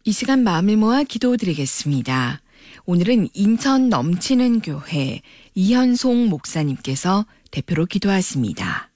이 시간 마음을 모아 기도드리겠습니다. 오늘은 인천 넘치는 교회 이현송 목사님께서 대표로 기도하십니다.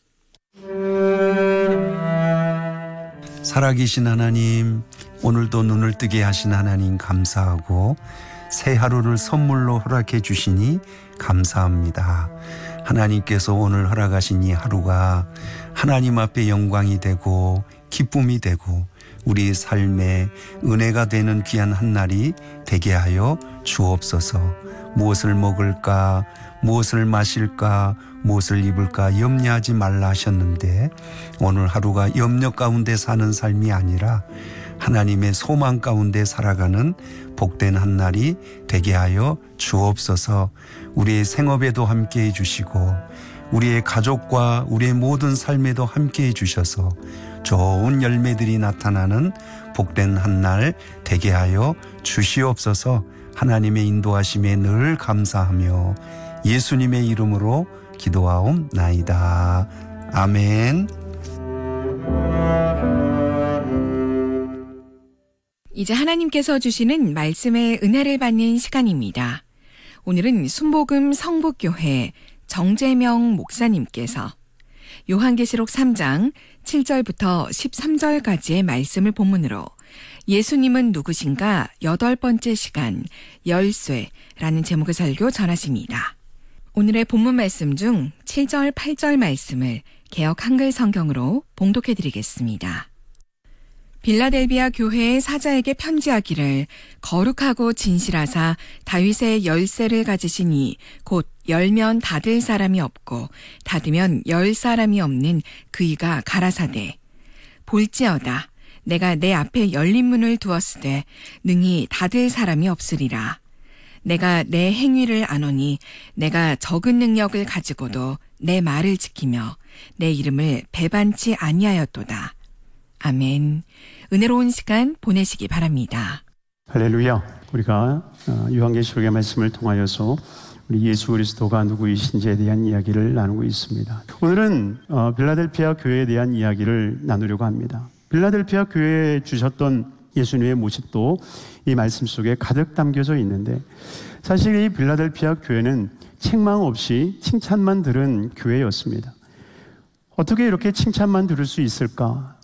살아계신 하나님, 오늘도 눈을 뜨게 하신 하나님 감사하고 새 하루를 선물로 허락해 주시니 감사합니다. 하나님께서 오늘 허락하신 이 하루가 하나님 앞에 영광이 되고 기쁨이 되고 우리 삶에 은혜가 되는 귀한 한 날이 되게 하여 주옵소서. 무엇을 먹을까, 무엇을 마실까, 무엇을 입을까 염려하지 말라 하셨는데 오늘 하루가 염려 가운데 사는 삶이 아니라 하나님의 소망 가운데 살아가는 복된 한 날이 되게 하여 주옵소서. 우리의 생업에도 함께해 주시고 우리의 가족과 우리의 모든 삶에도 함께해 주셔서 좋은 열매들이 나타나는 복된 한 날 되게 하여 주시옵소서. 하나님의 인도하심에 늘 감사하며 예수님의 이름으로 기도하옵나이다. 아멘. 이제 하나님께서 주시는 말씀의 은혜를 받는 시간입니다. 오늘은 순복음 성북교회 정재명 목사님께서 요한계시록 3장 7절부터 13절까지의 말씀을 본문으로 예수님은 누구신가 8번째 시간 열쇠라는 제목의 설교 전하십니다. 오늘의 본문 말씀 중 7절, 8절 말씀을 개역 한글 성경으로 봉독해드리겠습니다. 빌라델비아 교회의 사자에게 편지하기를 거룩하고 진실하사 다윗의 열쇠를 가지시니 곧 열면 닫을 사람이 없고 닫으면 열 사람이 없는 그이가 가라사대 볼지어다 내가 내 앞에 열린 문을 두었으되 능히 닫을 사람이 없으리라. 내가 내 행위를 아노니 내가 적은 능력을 가지고도 내 말을 지키며 내 이름을 배반치 아니하였도다. 아멘. 은혜로운 시간 보내시기 바랍니다. 할렐루야. 우리가 요한계시록의 말씀을 통하여서 우리 예수 그리스도가 누구이신지에 대한 이야기를 나누고 있습니다. 오늘은 빌라델피아 교회에 대한 이야기를 나누려고 합니다. 빌라델피아 교회에 주셨던 예수님의 모습도 이 말씀 속에 가득 담겨져 있는데 사실 이 빌라델피아 교회는 책망 없이 칭찬만 들은 교회였습니다. 어떻게 이렇게 칭찬만 들을 수 있을까?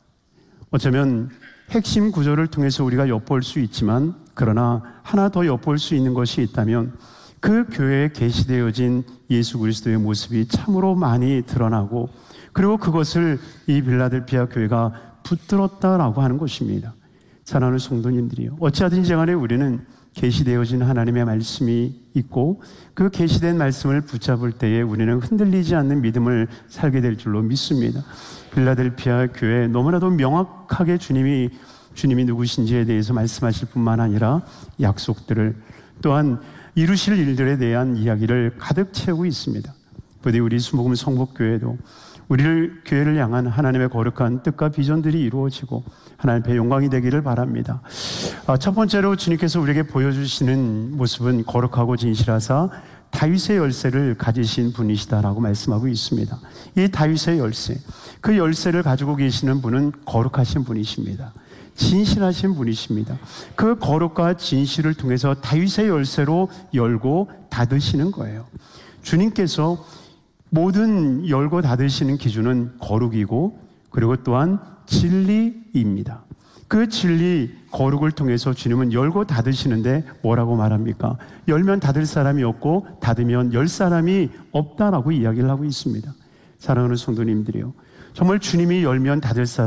어쩌면 핵심 구조를 통해서 우리가 엿볼 수 있지만 그러나 하나 더 엿볼 수 있는 것이 있다면 그 교회에 계시되어진 예수 그리스도의 모습이 참으로 많이 드러나고 그리고 그것을 이 빌라델피아 교회가 붙들었다라고 하는 것입니다. 사랑하는 성도님들이요, 어찌하든지 간에 우리는 계시되어진 하나님의 말씀이 있고 그 계시된 말씀을 붙잡을 때에 우리는 흔들리지 않는 믿음을 살게 될 줄로 믿습니다. 빌라델피아 교회 너무나도 명확하게 주님이 누구신지에 대해서 말씀하실 뿐만 아니라 약속들을 또한 이루실 일들에 대한 이야기를 가득 채우고 있습니다. 부디 우리 순복음 성북교회도 우리를 교회를 향한 하나님의 거룩한 뜻과 비전들이 이루어지고 하나님의 영광이 되기를 바랍니다. 첫 번째로 주님께서 우리에게 보여주시는 모습은 거룩하고 진실하사 다윗의 열쇠를 가지신 분이시다라고 말씀하고 있습니다. 이 다윗의 열쇠, 그 열쇠를 가지고 계시는 분은 거룩하신 분이십니다. 진실하신 분이십니다. 그 거룩과 진실을 통해서 다윗의 열쇠로 열고 닫으시는 거예요. 주님께서 모든 열고 닫으시는 기준은 거룩이고 그리고 또한 진리입니다. 그 진리, 거룩을 통해서 주님은 열고 닫으시는데 뭐라고 말합니까? 열면 닫을 사람이 없고 닫으면 열 사람이 없다라고 이야기를 하고 있습니다. 사랑하는 성도님들이요, 정말 주님이 열면 닫을 사람